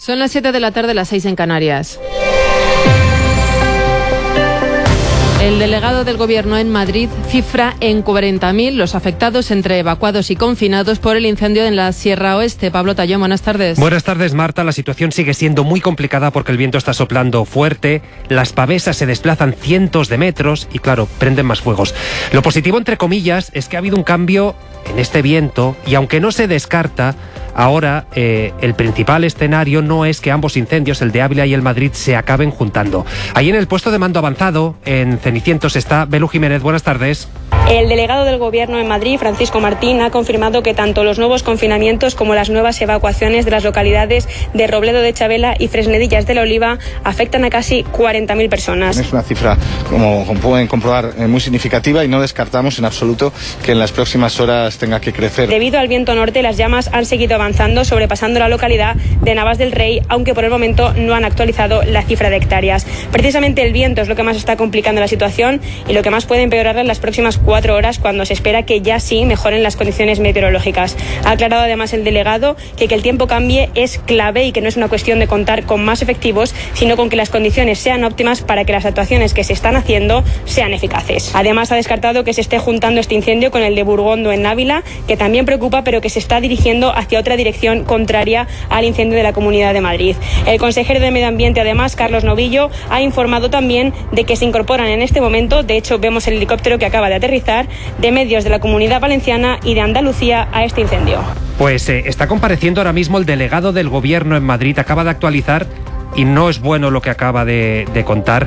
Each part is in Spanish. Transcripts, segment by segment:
Son las 7 de la tarde, las 6 en Canarias. El delegado del Gobierno en Madrid cifra en 40.000 los afectados entre evacuados y confinados por el incendio en la Sierra Oeste. Pablo Tallón, buenas tardes. Buenas tardes, Marta. La situación sigue siendo muy complicada porque el viento está soplando fuerte, las pavesas se desplazan cientos de metros y, claro, prenden más fuegos. Lo positivo, entre comillas, es que ha habido un cambio en este viento y, aunque no se descarta, ahora el principal escenario no es que ambos incendios, el de Ávila y el Madrid, se acaben juntando. Ahí en el puesto de mando avanzado, en Cenicientos, está Belu Jiménez. Buenas tardes. El delegado del Gobierno en Madrid, Francisco Martín, ha confirmado que tanto los nuevos confinamientos como las nuevas evacuaciones de las localidades de Robledo de Chabela y Fresnedillas de la Oliva afectan a casi 40.000 personas. Es una cifra, como pueden comprobar, muy significativa y no descartamos en absoluto que en las próximas horas tenga que crecer. Debido al viento norte, las llamas han seguido avanzando, sobrepasando la localidad de Navas del Rey, aunque por el momento no han actualizado la cifra de hectáreas. Precisamente el viento es lo que más está complicando la situación y lo que más puede empeorar en las próximas 4 horas, cuando se espera que ya sí mejoren las condiciones meteorológicas. Ha aclarado además el delegado que el tiempo cambie es clave y que no es una cuestión de contar con más efectivos, sino con que las condiciones sean óptimas para que las actuaciones que se están haciendo sean eficaces. Además, ha descartado que se esté juntando este incendio con el de Burgondo en Ávila, que también preocupa, pero que se está dirigiendo hacia otra dirección contraria al incendio de la Comunidad de Madrid. El consejero de Medio Ambiente, además, Carlos Novillo, ha informado también de que se incorporan en este momento, de hecho vemos el helicóptero que acaba de aterrizar, de medios de la Comunidad Valenciana y de Andalucía a este incendio. Pues está compareciendo ahora mismo el delegado del Gobierno en Madrid. Acaba de actualizar, y no es bueno lo que acaba de contar.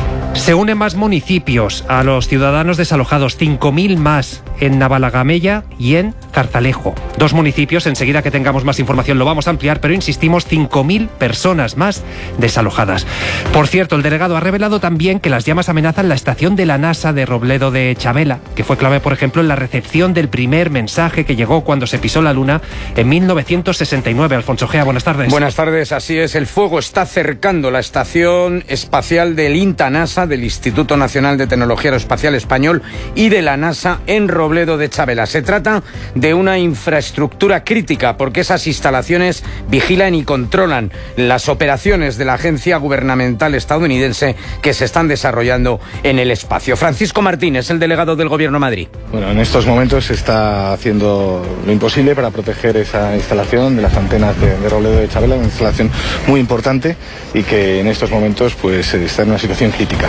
Se unen más municipios a los ciudadanos desalojados, 5.000 más en Navalagamella y en Zarzalejo. 2 municipios, enseguida que tengamos más información lo vamos a ampliar, pero insistimos, 5.000 personas más desalojadas. Por cierto, el delegado ha revelado también que las llamas amenazan la estación de la NASA de Robledo de Chabela, que fue clave, por ejemplo, en la recepción del primer mensaje que llegó cuando se pisó la Luna en 1969. Alfonso Gea, buenas tardes. Buenas tardes, así es. El fuego está acercando la estación espacial del INTA-NASA, del Instituto Nacional de Tecnología Aeroespacial Español, y de la NASA en Robledo de Chabela. Se trata de una infraestructura crítica porque esas instalaciones vigilan y controlan las operaciones de la agencia gubernamental estadounidense que se están desarrollando en el espacio. Francisco Martín es el delegado del Gobierno de Madrid. Bueno, en estos momentos se está haciendo lo imposible para proteger esa instalación de las antenas de Robledo de Chabela, una instalación muy importante y que en estos momentos pues está en una situación crítica.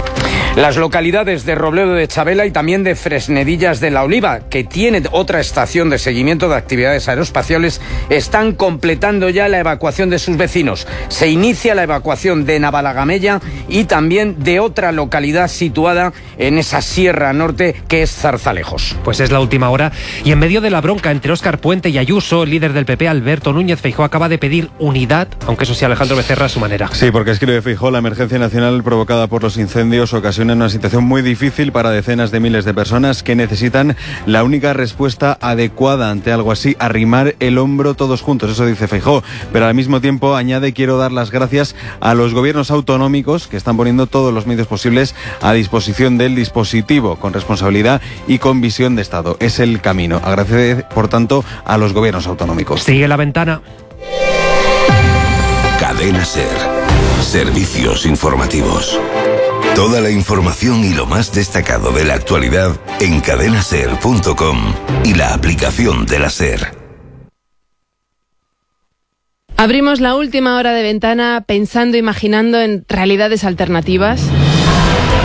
Las localidades de Robledo de Chabela y también de Fresnedillas de la Oliva, que tiene otra estación de seguimiento de actividades aeroespaciales, están completando ya la evacuación de sus vecinos. Se inicia la evacuación de Navalagamella y también de otra localidad situada en esa Sierra Norte, que es Zarzalejos. Pues es la última hora. Y en medio de la bronca entre Óscar Puente y Ayuso, el líder del PP, Alberto Núñez Feijóo, acaba de pedir unidad, aunque eso sí, Alejandro Becerra, a su manera. Sí, porque escribe Feijóo, la emergencia nacional provocada por los incendios ocasiona una situación muy difícil para decenas de miles de personas que necesitan la única respuesta adecuada ante algo así, arrimar el hombro todos juntos, eso dice Feijóo, pero al mismo tiempo añade: quiero dar las gracias a los gobiernos autonómicos que están poniendo todos los medios posibles a disposición del dispositivo, con responsabilidad y con visión de Estado. Es el camino. Agradece, por tanto, a los gobiernos autonómicos. Sigue la ventana. Cadena SER. Servicios informativos. Toda la información y lo más destacado de la actualidad en cadenaser.com y la aplicación de la SER. Abrimos la última hora de ventana pensando, imaginando en realidades alternativas.